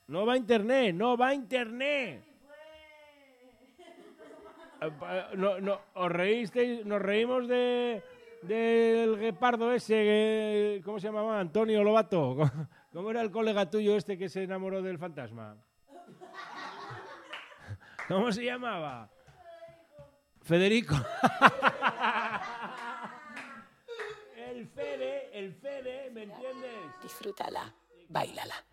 No va a internet, no va a internet. No, os reísteis, nos reímos del guepardo ese, ¿cómo se llamaba? Antonio Lobato. ¿Cómo era el colega tuyo este que se enamoró del fantasma? ¿Cómo se llamaba? Federico. El Fede, ¿me entiendes? Disfrútala, báilala.